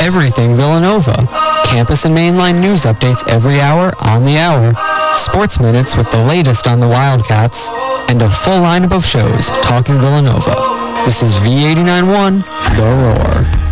Everything Villanova. Campus and mainline news updates every hour on the hour. Sports Minutes with the latest on the Wildcats. And a full lineup of shows talking Villanova. This is V89.1, The Roar.